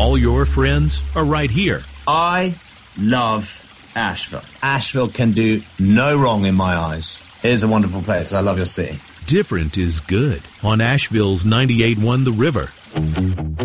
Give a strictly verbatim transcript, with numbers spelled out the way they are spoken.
all your friends are right here. I love Asheville. Asheville can do no wrong in my eyes. It is a wonderful place. I love your city. Different is good on Asheville's ninety-eight point one The River.